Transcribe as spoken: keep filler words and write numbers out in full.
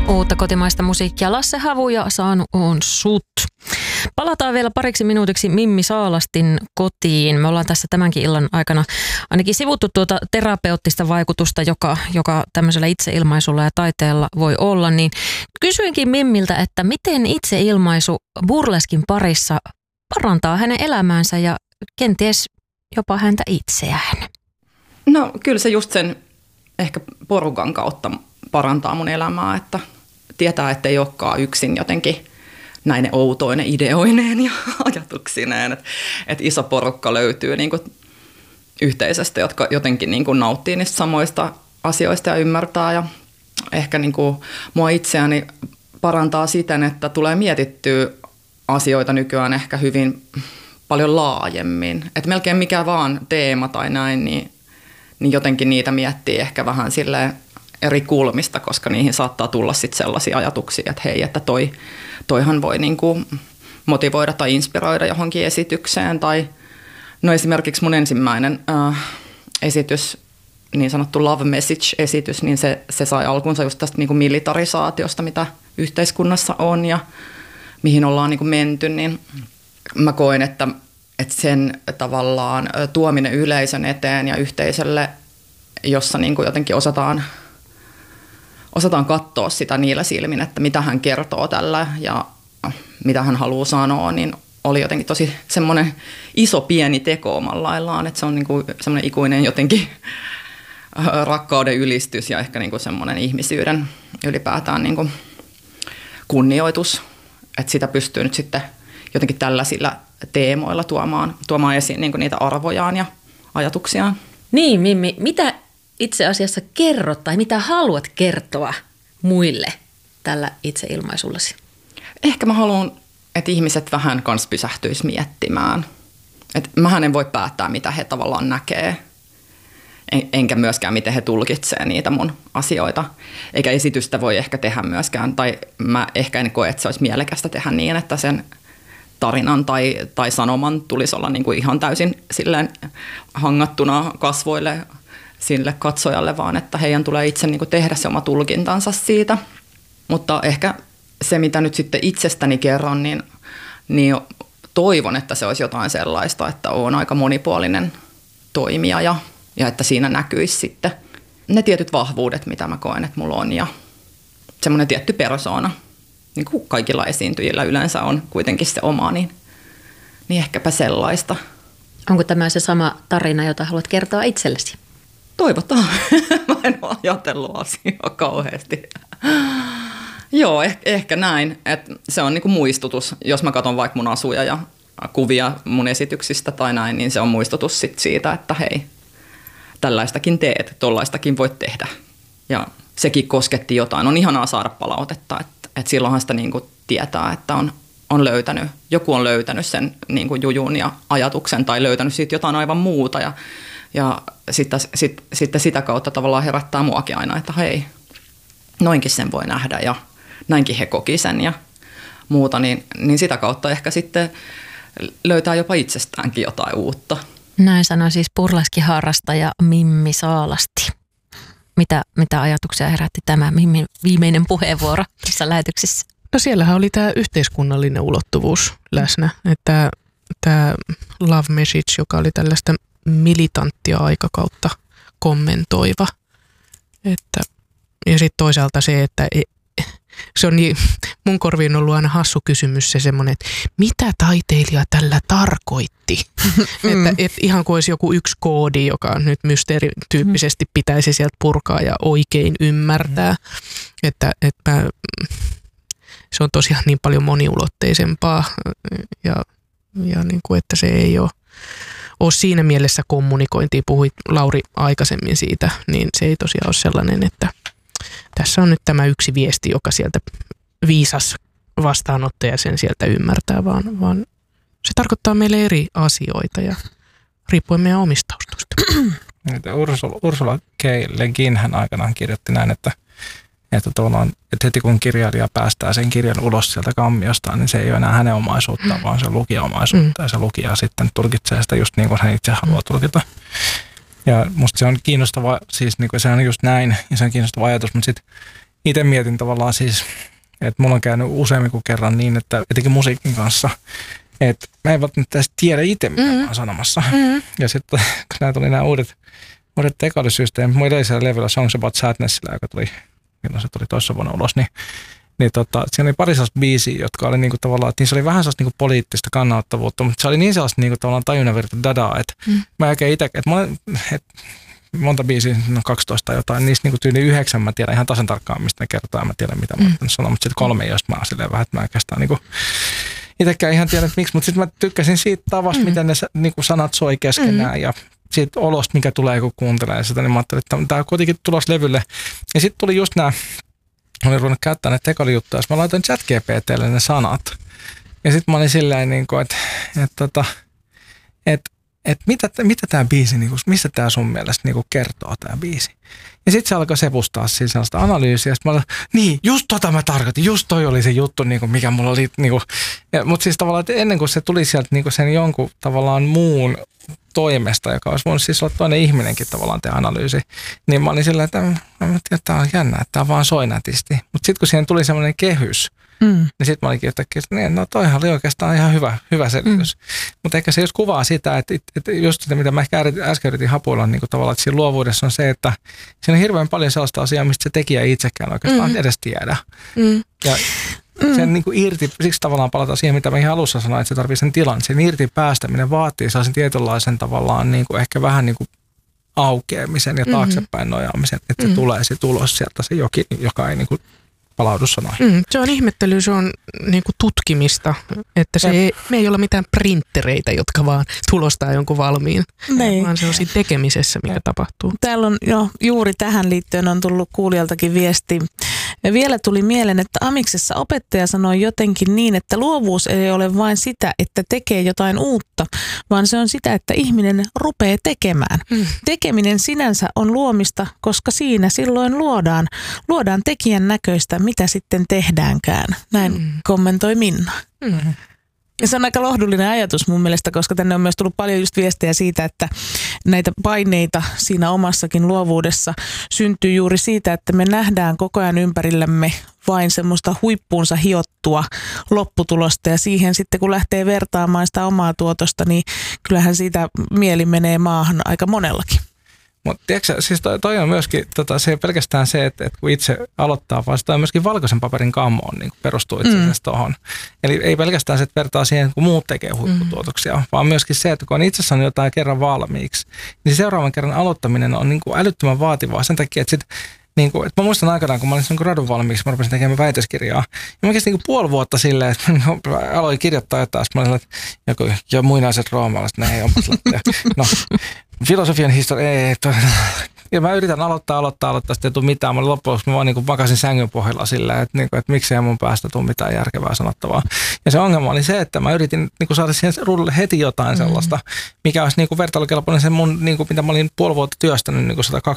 Uutta kotimaista musiikkia Lasse Havu ja Saanut on sut. Palataan vielä pariksi minuutiksi Mimmi Saalastin kotiin. Me ollaan tässä tämänkin illan aikana ainakin sivuttu tuota terapeuttista vaikutusta, joka, joka tämmöisellä itseilmaisulla ja taiteella voi olla. Niin kysyinkin Mimmiltä, että miten itseilmaisu burleskin parissa parantaa hänen elämäänsä ja kenties jopa häntä itseään? No kyllä se just sen ehkä porukan kautta parantaa mun elämää, että tietää, että ei olekaan yksin jotenkin näine outoine ideoineen ja ajatuksineen. Että et iso porukka löytyy niin kuin yhteisöstä, jotka jotenkin niin kuin nauttii niistä samoista asioista ja ymmärtää. Ja ehkä niin kuin mua itseäni parantaa siten, että tulee mietittyä asioita nykyään ehkä hyvin paljon laajemmin. Että melkein mikä vaan teema tai näin, niin, niin jotenkin niitä miettii ehkä vähän silleen eri kulmista, koska niihin saattaa tulla sitten sellaisia ajatuksia, että hei, että toi, toihan voi niinku motivoida tai inspiroida johonkin esitykseen. Tai no esimerkiksi mun ensimmäinen äh, esitys, niin sanottu Love Message-esitys, niin se, se sai alkunsa just tästä niinku militarisaatiosta, mitä yhteiskunnassa on ja mihin ollaan niinku menty, niin mä koen, että, että sen tavallaan tuominen yleisön eteen ja yhteisölle, jossa niinku jotenkin osataan Osataan katsoa sitä niillä silmin, että mitä hän kertoo tällä ja mitä hän haluaa sanoa, niin oli jotenkin tosi semmoinen iso pieni teko omalla laillaan, että se on niin kuin semmoinen ikuinen jotenkin rakkauden ylistys ja ehkä niin kuin semmoinen ihmisyyden ylipäätään niin kuin kunnioitus, että sitä pystyy nyt sitten jotenkin tällaisilla teemoilla tuomaan, tuomaan esiin niin kuin niitä arvojaan ja ajatuksiaan. Niin, Mimmi, mitä itse asiassa kerrot tai mitä haluat kertoa muille tällä itseilmaisullasi? Ehkä mä haluan, että ihmiset vähän kanssa pysähtyisi miettimään. Että mähän en voi päättää, mitä he tavallaan näkee, en, enkä myöskään, miten he tulkitsee niitä mun asioita. Eikä esitystä voi ehkä tehdä myöskään, tai mä ehkä en koe, että se olisi mielekästä tehdä niin, että sen tarinan tai, tai sanoman tulisi olla niin kuin ihan täysin silleen hangattuna kasvoille sille katsojalle, vaan että heidän tulee itse niin kuin tehdä se oma tulkintansa siitä. Mutta ehkä se, mitä nyt sitten itsestäni kerron, niin, niin toivon, että se olisi jotain sellaista, että olen aika monipuolinen toimija ja, ja että siinä näkyisi sitten ne tietyt vahvuudet, mitä mä koen, että mulla on ja semmoinen tietty persoona, niin kuin kaikilla esiintyjillä yleensä on kuitenkin se oma, niin, niin ehkäpä sellaista. Onko tämä se sama tarina, jota haluat kertoa itsellesi? Toivotaan. Mä en ole ajatellut asiaa kauheasti. Joo, ehkä, ehkä näin. Että se on niinku muistutus. Jos mä katson vaikka mun asuja ja kuvia mun esityksistä tai näin, niin se on muistutus sit siitä, että hei, tällaistakin teet, tollaistakin voit tehdä. Ja sekin kosketti jotain. On ihanaa saada palautetta, että, että silloinhan sitä niinku tietää, että on, on löytänyt, joku on löytänyt sen niinku jujun ja ajatuksen tai löytänyt siitä jotain aivan muuta ja Ja sitten, sit, sitten sitä kautta tavallaan herättää muakin aina, että hei, noinkin sen voi nähdä ja näinkin he koki sen ja muuta. Niin, niin sitä kautta ehkä sitten löytää jopa itsestäänkin jotain uutta. Näin sanoi siis burleskiharrastaja Mimmi Saalasti. Mitä, mitä ajatuksia herätti tämä Mimmin viimeinen puheenvuoro tässä lähetyksessä? No siellähän oli tämä yhteiskunnallinen ulottuvuus läsnä. Että tämä Love Message, joka oli tällaista militanttia aikakautta kommentoiva. Että, ja sitten toisaalta se, että se on niin, mun korviin on ollut aina hassu kysymys se semmoinen, että mitä taiteilija tällä tarkoitti? että et ihan kuin olisi joku yksi koodi, joka nyt mysteerityyppisesti pitäisi sieltä purkaa ja oikein ymmärtää. Että, että se on tosiaan niin paljon moniulotteisempaa ja, ja niin kuin, että se ei ole ole siinä mielessä kommunikointia, puhuit Lauri aikaisemmin siitä, niin se ei tosiaan ole sellainen, että tässä on nyt tämä yksi viesti, joka sieltä viisas vastaanottaja sen sieltä ymmärtää, vaan, vaan se tarkoittaa meille eri asioita ja riippuen meidän omista taustoista. Ursula, Ursula K. Le Guin hän aikanaan kirjoitti näin, että, että, että heti kun kirjailija päästää sen kirjan ulos sieltä kammiostaan, niin se ei ole enää hänen omaisuuttaan, vaan se on lukijaomaisuutta. Mm. Ja se lukija sitten tulkitsee sitä just niin kuin hän itse haluaa tulkita. Ja musta se on kiinnostava, siis niin kuin se on just näin, ja se on kiinnostava ajatus, mutta sitten itse mietin tavallaan siis, että mulla on käynyt useammin kuin kerran niin, että etenkin musiikin kanssa, että mä en välttämättä edes tiedä itse, mitä mm-hmm. mä oon sanomassa. Mm-hmm. Ja sitten kun nämä tuli nämä uudet, uudet tekoälysysteemit, mun edellisellä levyllä Songs About Sadnessillä, joka tuli, milloin se tuli toissa vuonna ulos, niin Niin tota, siinä oli pari sellaista biisiä, jotka oli niinku tavallaan, että niissä oli vähän sellaista niinku poliittista kannauttavuutta, mutta se oli niin sellaista niinku tavallaan tajunnavirta dadaa, että mm. mä oikein itse, että et, monta biisiä, no kaksitoista tai jotain, niistä niinku tyyli yhdeksän mä tiedän ihan tasan tarkkaan, mistä ne kertoo, ja mä tiedän mitä mä oon sanoa, mutta sitten kolme, jos mä oon silleen vähän, että mä oikeastaan niinku itsekään ihan tiedä, että miksi, mutta sitten mä tykkäsin siitä tavasta, mm. miten ne niinku sanat soi keskenään mm. ja siitä olosta, mikä tulee, kun kuuntelee sitä, niin mä ajattelin, että tämä on kuitenkin tulos levylle. Ja sitten tuli just nämä, mä olin ruvennut käyttää ne tekoälyjuttuja, mä laitoin ChatGPTlle ne sanat. Ja sitten mä olin silleen, niin kuin, että, että, että, että, että mitä, mitä tämä biisi, niin kuin, mistä tämä sun mielestä niin kuin kertoo tämä biisi. Ja sitten se alkoi sepustaa siinä sellaista analyysiä. Ja sitten mä olin, niin, just tota mä tarkoitin, just toi oli se juttu, niin kuin, mikä mulla oli. Niin kuin, ja, mutta siis tavallaan, että ennen kuin se tuli sieltä niin kuin sen jonkun tavallaan muun toimesta, joka olisi voinut siis olla toinen ihminenkin tavallaan te analyysi, niin mä olin sillä, että mä tiedän, että tämä on jännä, että tämä vaan soi nätisti. Mutta sitten kun siihen tuli semmoinen kehys, mm. niin sitten mä olinkin jotenkin, että niin, no toihan oli oikeastaan ihan hyvä, hyvä selitys. Mm. Mutta ehkä se just kuvaa sitä, että, että just sitä, mitä mä ehkä äsken yritin hapuilla, niin tavallaan, että siinä luovuudessa on se, että siinä on hirveän paljon sellaista asiaa, mistä se tekijä itsekään oikeastaan mm. edes tiedä. Mm. Ja sen niin kuin irti, siksi tavallaan palataan siihen, mitä mä ihan alussa sanoin, että se tarvitsee sen tilan. Sen irti päästäminen vaatii sellaisen tietynlaisen tavallaan niin kuin ehkä vähän niin kuin aukeamisen ja taaksepäin nojaamisen, että se mm-hmm. tulee se tulos sieltä, se jokin, joka ei niin kuin palaudu sanoihin. Mm, se on ihmettely, se on niin kuin tutkimista, että se ei, me ei olla mitään printtereitä, jotka vaan tulostaa jonkun valmiin, niin. vaan se on siinä tekemisessä, mikä tapahtuu. Täällä on jo juuri tähän liittyen on tullut kuulijaltakin viesti. Ja vielä tuli mieleen, että Amiksessa opettaja sanoi jotenkin niin, että luovuus ei ole vain sitä, että tekee jotain uutta, vaan se on sitä, että ihminen rupeaa tekemään. Mm. Tekeminen sinänsä on luomista, koska siinä silloin luodaan, luodaan tekijän näköistä, mitä sitten tehdäänkään. Näin mm. kommentoi Minna. Mm. Ja se on aika lohdullinen ajatus mun mielestä, koska tänne on myös tullut paljon just viestejä siitä, että näitä paineita siinä omassakin luovuudessa syntyy juuri siitä, että me nähdään koko ajan ympärillämme vain semmoista huippuunsa hiottua lopputulosta ja siihen sitten kun lähtee vertaamaan sitä omaa tuotosta, niin kyllähän siitä mieli menee maahan aika monellakin. Mutta tiedätkö, siis toi, toi on myöskin, tota, se ei pelkästään se, että, että kun itse aloittaa, vaan se on myöskin valkoisen paperin kammoon niin perustuu itse asiassa mm. tuohon. Eli ei pelkästään se, että vertaa siihen, kun muut tekee huipputuotoksia, mm. vaan myöskin se, että kun on itse saanut jotain kerran valmiiksi, niin seuraavan kerran aloittaminen on niin kuin älyttömän vaativaa sen takia, että sit niin kuin, että mä muistan aikanaan, kun mä olin sen gradun valmiiksi, mä rupesin tekemään väitöskirjaa. Ja mä kestin niin puoli vuotta silleen, että mä aloin kirjoittaa jotain, mä olin, että joku, ja muinaiset roomalaiset, ne ei ole no, filosofian historia, ei, toi. Ja mä yritän aloittaa, aloittaa, aloittaa, sitten ei tule mitään. Mä olin loppujen mä vaan niin kuin makasin sängyn pohjalla silleen, että, niin kuin, että miksei mun päästä tule mitään järkevää sanottavaa. Ja se ongelma oli se, että mä yritin niin kuin saada siihen ruudulle heti jotain sellaista, mikä olisi niin kuin vertailukelpoinen sen mun, niin kuin, mitä mä olin puoli vuotta työstänyt niin kuin sata